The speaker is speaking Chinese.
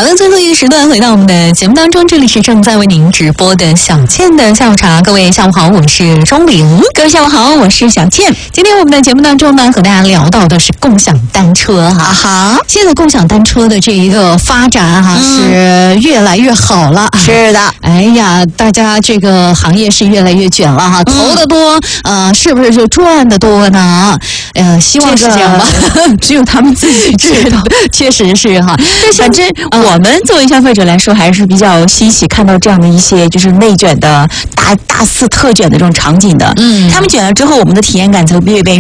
好的，最后一个时段回到我们的节目当中，这里是正在为您直播的小倩的下午茶。各位下午好，我是钟玲。 各位下午好，我是小倩。 今天我们的节目当中呢，和大家聊到的是共享单车哈。现在共享单车的这一个发展是越来越好了。 是的， 哎呀，大家这个行业是越来越卷了哈，投的多，是不是就赚的多呢？希望是这样吧。 只有他们自己知道， 确实是哈。 反正我们作为消费者来说，还是比较欣喜看到这样的一些就是内卷的大肆特卷的这种场景的。他们卷了之后，我们的体验感才会越变